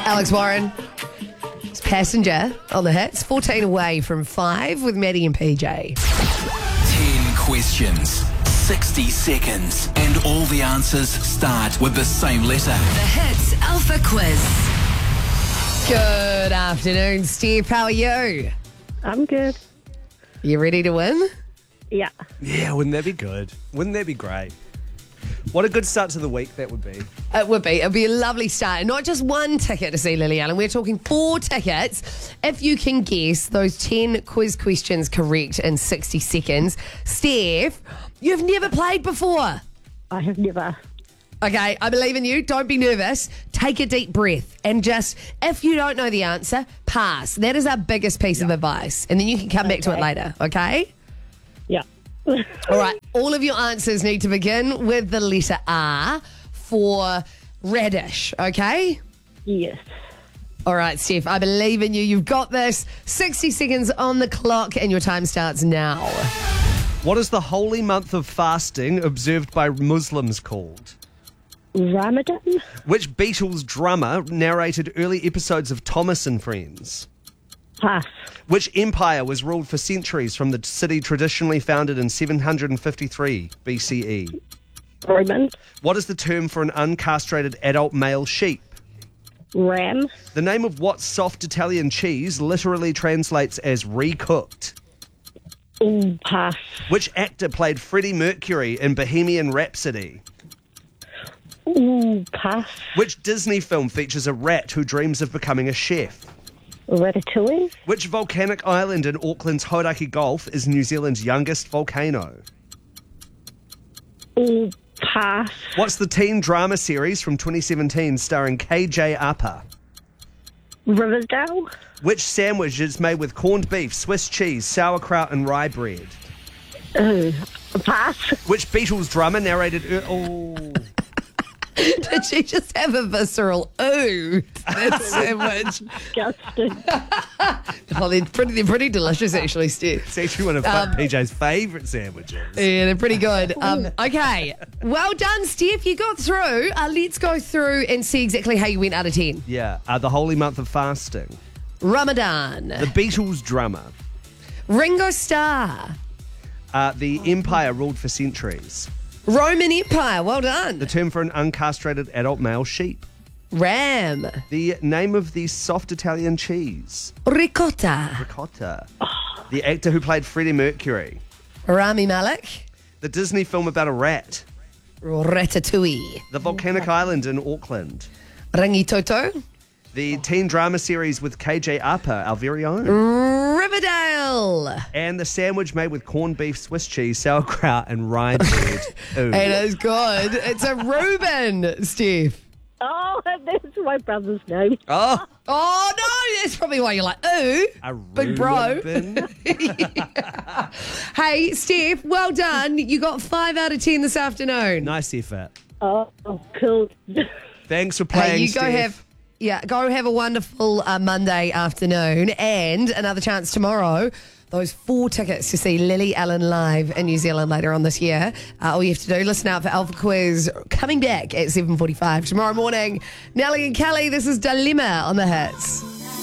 Alex Warren, it's Passenger on the hits. 14 away from 5 with Maddie and PJ. 10 questions, 60 seconds, and all the answers start with the same letter. The Hits Alpha Quiz. Good afternoon, Steve. How are you? I'm good. You ready to win? Yeah. Yeah, wouldn't that be good? Wouldn't that be great? What a good start to the week that would be. It would be. It'd be a lovely start. And not just one ticket to see Lily Allen. We're talking 4 tickets. If you can guess those 10 quiz questions correct in 60 seconds. Steph, you've never played before. I have never. Okay, I believe in you. Don't be nervous. Take a deep breath and just, if you don't know the answer, pass. That is our biggest piece of advice. And then you can come back to it later, okay? Yeah. All right, all of your answers need to begin with the letter R for radish, okay? Yes. All right, Steph, I believe in you. You've got this. 60 seconds on the clock and your time starts now. What is the holy month of fasting observed by Muslims called? Ramadan? Which Beatles drummer narrated early episodes of Thomas and Friends? Pass. Which empire was ruled for centuries from the city traditionally founded in 753 BCE? Roman? What is the term for an uncastrated adult male sheep? Ram? The name of what soft Italian cheese literally translates as recooked? Ooh, pass. Which actor played Freddie Mercury in Bohemian Rhapsody? Ooh, pass. Which Disney film features a rat who dreams of becoming a chef? Ratatouille? Which volcanic island in Auckland's Hauraki Gulf is New Zealand's youngest volcano? Ooh, pass. What's the teen drama series from 2017 starring KJ Apa? Riverdale? Which sandwich is made with corned beef, Swiss cheese, sauerkraut and rye bread? Ooh, pass. Which Beatles drummer narrated... Did she just have a visceral ooh to that sandwich? Disgusting. Oh, they're pretty delicious, actually, Steph. It's actually one of PJ's favourite sandwiches. Yeah, they're pretty good. Okay, well done, Steph. You got through. Let's go through and see exactly how you went out of 10. Yeah, the holy month of fasting. Ramadan. The Beatles drummer. Ringo Starr. The empire ruled for centuries. Roman Empire. Well done. The term for an uncastrated adult male sheep. Ram. The name of the soft Italian cheese. Ricotta. Ricotta. The actor who played Freddie Mercury. Rami Malek. The Disney film about a rat. Ratatouille. The volcanic island in Auckland. Rangitoto. The teen drama series with KJ Apa, our very own. Riverdale. And the sandwich made with corned beef, Swiss cheese, sauerkraut and rye bread. Ooh. It is good. It's a Reuben, Steph. Oh, that's my brother's name. Oh, Oh, no, that's probably why you're like, ooh, a big bro. Reuben. Hey, Steph, well done. You got 5 out of 10 this afternoon. Nice effort. Oh, cool. Thanks for playing, Hey, you Steph. go have a wonderful Monday afternoon and another chance tomorrow. Those 4 tickets to see Lily Allen live in New Zealand later on this year. All you have to do, listen out for Alpha Quiz coming back at 7:45 tomorrow morning. Nelly and Kelly, this is Dilemma on the Hits.